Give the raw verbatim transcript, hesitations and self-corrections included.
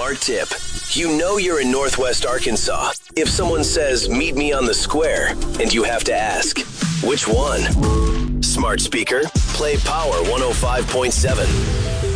smart tip. You know you're in Northwest Arkansas if someone says, meet me on the square, and you have to ask, which one? Smart speaker, play Power one oh five point seven.